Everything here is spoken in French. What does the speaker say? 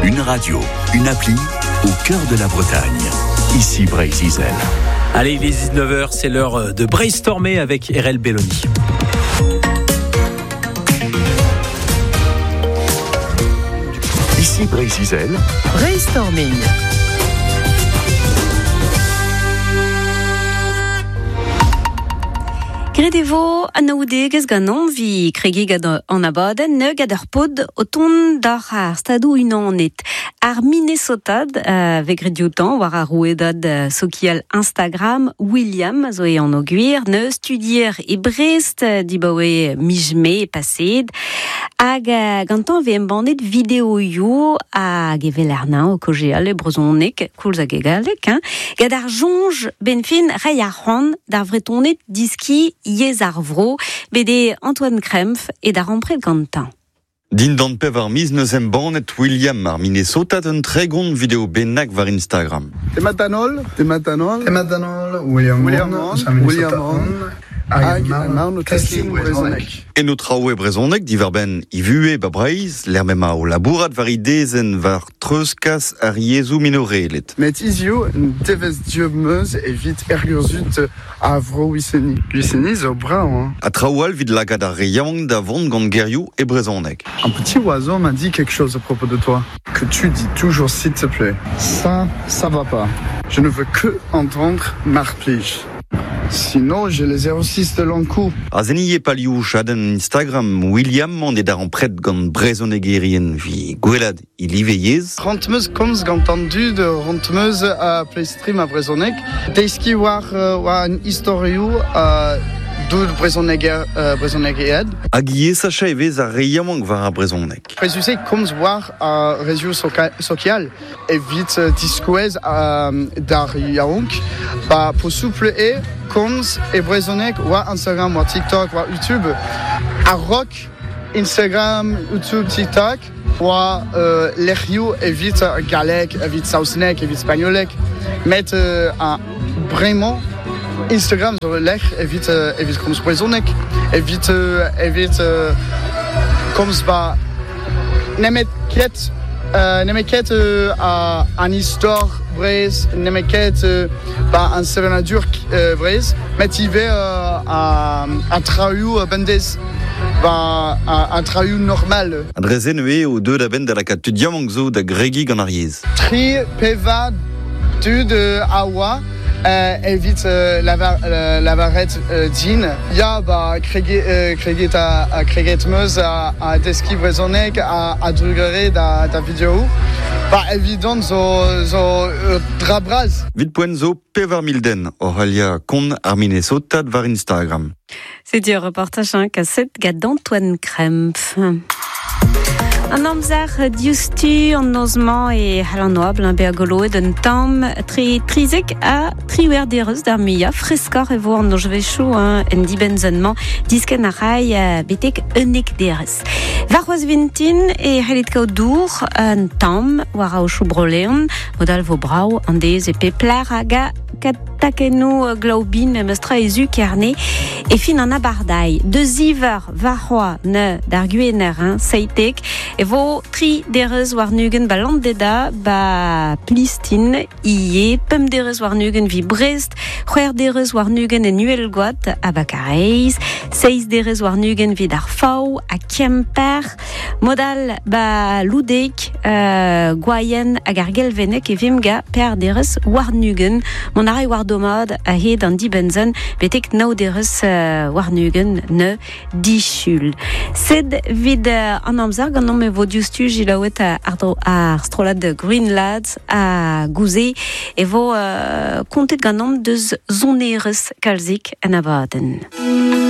Une radio, une appli au cœur de la Bretagne. Ici Bray-Zizel. Allez, il est 19h, c'est l'heure de brainstormer avec RL Belloni. Ici Bray-Zizel. Brainstorming. Gredevo anaoudegez ganon vi krege gad an abaden ne gad ur pod o ton d'ar stadou unanet. Ar Minnesota veg rediotan war ar rouedad sokial Instagram William zo e an oguir ne studier e Brest dibaoe mijme pased hag gantan ve embandet vidéo yo hag evelerna o kogeal e brozonek koulz hag egalek gad ar jonj benfin rei ar c'hoant d'ar vretonet diski yez ar vro bede Antoine Krempf et d'ar ampred gantan. Din d'an pev ar miz neus embannet William ar Minnesota un tregont vidéo bennak var Instagram. Matanol, William hag marno testing brezonek. E no traoue brezonek divar ben i vue ba Breiz, l'er mema o labourat var idezen var treuskas ar yezou minorelet. Met izio devez dieu meuz evit ergurzut a vro wisseni zo brao. A traoual vid lagad ar reyang da vont gant gerioù e brezonek. Un petit oiseau m'a dit quelque chose à propos de toi. Que tu dis toujours s'il te plaît. Ça va pas. Je ne veux que entendre marplige. Sinon, j'ai les 06 de l'encou. A zennie palioù chaden Instagram William mande d'ar ampred gant brezonegerien vi gwelad il iveiez. Rentmeuse komz gantandu de rentmeuse à Playstream à Brezonek. Deiski war an historiou d'où brezonegead. Hag sa evez ar reyamang var ar brezonek. Présusé komz war a réseau social evit diskouez d'ar yaonk. Ba po souple komz e brezonek war Instagram, war TikTok, war YouTube. A rock, Instagram, YouTube, TikTok. War l'erioù evit galek, evit sausnek, evit spagnolek. Met vraiment Instagram sur l'ech evit komz brezonek. Evit komz ba nemet ket an histoire Brez, nemet ba an serenadur Brez, met ive a traoù bendez. Ba un traoù normal. Adrezen eo o deud a ben da la kat tudiamang zo da gregi gant ar yez. Tri peva tud awa evit lavaret din. Ya ba kreget meuz a deski brezonek a drugere da vidéo. Ba evident zo drabraz. Vid poen zo pevar milden or alia kon ar Minnesota var Instagram. C'est un reportage cassette gad d'Antoine Krempf. Un amzer diustu an nozman e halanoab l'un beagoloe d'un tam trizek a triwer dereus d'ar mia freskar e vo an nojvechou en dibenzenman disken a rai betek unek dereus. Varroaz vintin e helit kao dour un tam war a o chou broleon modal vo brau an dez e pepler aga takenu glaubin mestra ezu kerne e fin an abardai. Deus iver varroa ne d'ar guener seitek e vo tri dereus war nugen ba landeda ba plistin ie pem dereus war nugen vi Brest, c'hwer dereus war nugen en Nuelgoat a Bakareiz, 6 dereus war nugen vi d'ar Fau a Kemper, modal ba loudek gwaien hag ar gelvenek e vimga per dereus war nugen mon arei war domad a hed an dibenzen betek nao dereus war nugen ne dichul. Sed vid an amzer gant me vo diustu jilaouet ar strolad de Green Lads a gouze e vo kontet gant deus zonerez kalzik an abaden.